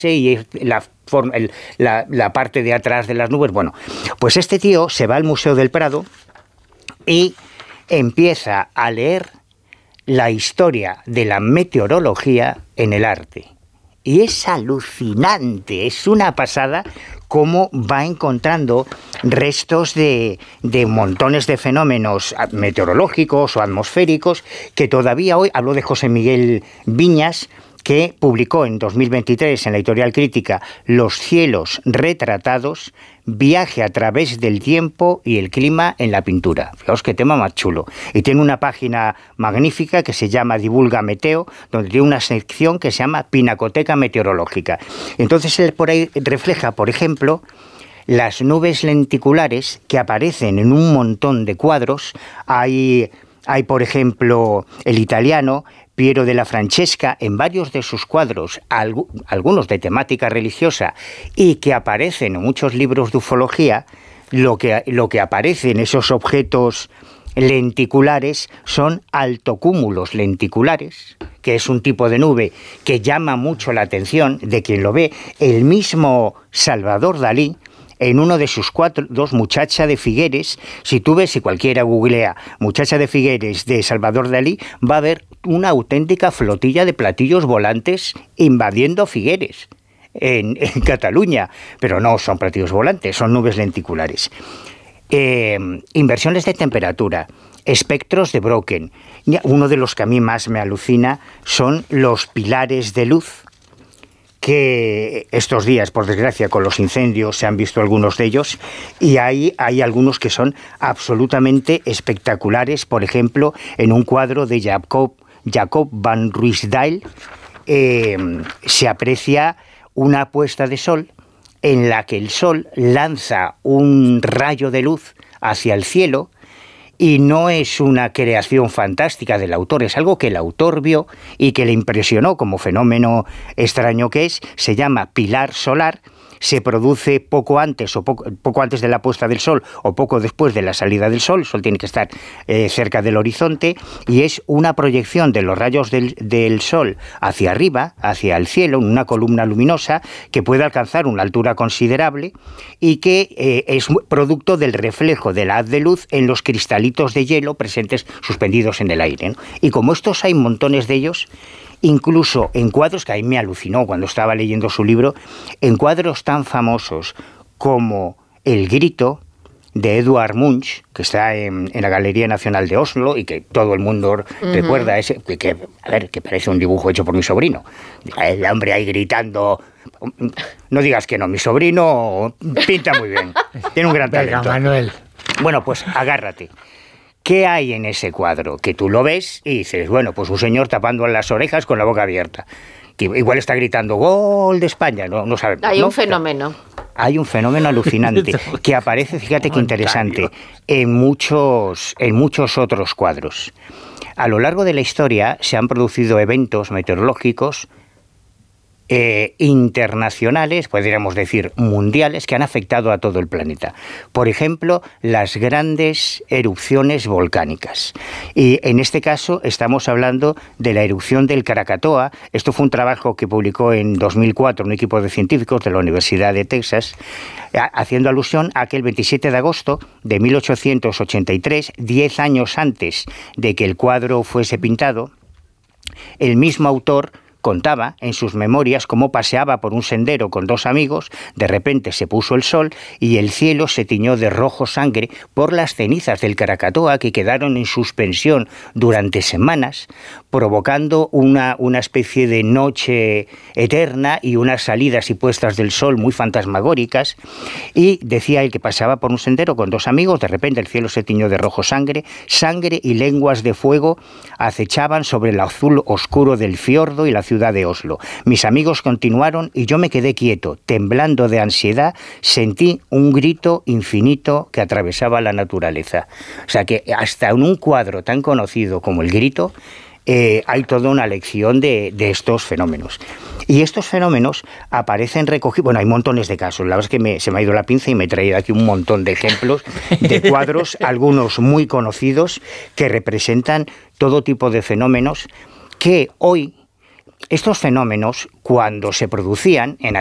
y la parte de atrás de las nubes. Bueno, pues este tío se va al Museo del Prado y empieza a leer la historia de la meteorología en el arte. Y es alucinante, es una pasada cómo va encontrando restos de montones de fenómenos meteorológicos o atmosféricos que todavía hoy, hablo de José Miguel Viñas, que publicó en 2023 en la editorial Crítica Los cielos retratados, viaje a través del tiempo y el clima en la pintura. Fijaos qué tema más chulo. Y tiene una página magnífica que se llama Divulga Meteo, donde tiene una sección que se llama Pinacoteca Meteorológica. Entonces él por ahí refleja, por ejemplo, las nubes lenticulares que aparecen en un montón de cuadros. Hay por ejemplo, el italiano Piero della Francesca, en varios de sus cuadros, algunos de temática religiosa, y que aparecen en muchos libros de ufología, lo que aparece en esos objetos lenticulares son altocúmulos lenticulares, que es un tipo de nube que llama mucho la atención de quien lo ve. El mismo Salvador Dalí, en uno de sus cuadros, Muchacha de Figueres, si cualquiera googlea Muchacha de Figueres de Salvador Dalí, va a ver una auténtica flotilla de platillos volantes invadiendo Figueres, en Cataluña. Pero no son platillos volantes, son nubes lenticulares. Inversiones de temperatura, espectros de Brocken. Uno de los que a mí más me alucina son los pilares de luz, que estos días, por desgracia, con los incendios se han visto algunos de ellos, y hay algunos que son absolutamente espectaculares. Por ejemplo, en un cuadro de Jacob van Ruysdael se aprecia una puesta de sol en la que el sol lanza un rayo de luz hacia el cielo. Y no es una creación fantástica del autor, es algo que el autor vio y que le impresionó como fenómeno extraño que es. Se llama pilar solar, se produce poco antes de la puesta del sol o poco después de la salida del sol. El sol tiene que estar cerca del horizonte, y es una proyección de los rayos del sol hacia arriba, hacia el cielo, en una columna luminosa que puede alcanzar una altura considerable y que es producto del reflejo de la haz de luz en los cristalitos de hielo presentes suspendidos en el aire, ¿no? Y como estos hay montones de ellos, incluso en cuadros, que a mí me alucinó cuando estaba leyendo su libro, en cuadros tan famosos como El Grito, de Edvard Munch, que está en la Galería Nacional de Oslo y que todo el mundo recuerda, que parece un dibujo hecho por mi sobrino. El hombre ahí gritando. No digas que no, mi sobrino pinta muy bien, tiene un gran talento. Venga, Manuel. Bueno, pues agárrate. ¿Qué hay en ese cuadro? Que tú lo ves y dices, bueno, pues un señor tapando las orejas con la boca abierta, que igual está gritando ¡Gol de España! No sabemos. Hay un fenómeno. Hay un fenómeno alucinante que aparece, fíjate qué interesante, en muchos otros cuadros. A lo largo de la historia se han producido eventos meteorológicos internacionales, podríamos decir mundiales, que han afectado a todo el planeta. Por ejemplo, las grandes erupciones volcánicas. Y en este caso estamos hablando de la erupción del Krakatoa. Esto fue un trabajo que publicó en 2004 un equipo de científicos de la Universidad de Texas, haciendo alusión a que el 27 de agosto de 1883, 10 años antes de que el cuadro fuese pintado, el mismo autor contaba en sus memorias cómo paseaba por un sendero con dos amigos, de repente se puso el sol y el cielo se tiñó de rojo sangre por las cenizas del Krakatoa que quedaron en suspensión durante semanas, provocando una especie de noche eterna y unas salidas y puestas del sol muy fantasmagóricas. Y decía él que pasaba por un sendero con dos amigos, de repente el cielo se tiñó de rojo sangre y lenguas de fuego acechaban sobre el azul oscuro del fiordo y la ciudad de Oslo. Mis amigos continuaron y yo me quedé quieto, temblando de ansiedad, sentí un grito infinito que atravesaba la naturaleza. O sea que hasta en un cuadro tan conocido como El Grito hay toda una lección de estos fenómenos. Y estos fenómenos aparecen recogidos. Bueno, hay montones de casos. La verdad es que se me ha ido la pinza y me he traído aquí un montón de ejemplos de cuadros, algunos muy conocidos, que representan todo tipo de fenómenos que hoy estos fenómenos, cuando se producían en